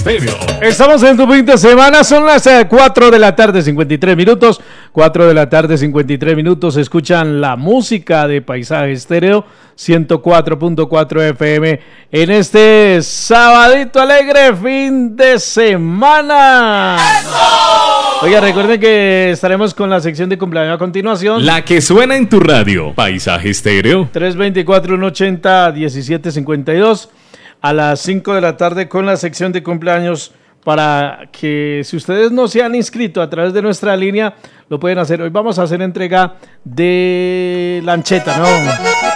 Estéreo. Estamos en tu fin de semana, son las 4 de la tarde, 53 minutos. 4 de la tarde, 53 minutos. Escuchan la música de Paisaje Estéreo, 104.4 FM, en este sabadito alegre fin de semana. ¡Eso! Oiga, recuerden que estaremos con la sección de cumpleaños a continuación. La que suena en tu radio, Paisaje Estéreo. 324-180-1752. A las 5 de la tarde con la sección de cumpleaños, para que si ustedes no se han inscrito a través de nuestra línea, lo pueden hacer. Hoy vamos a hacer entrega de lancheta, ¿no?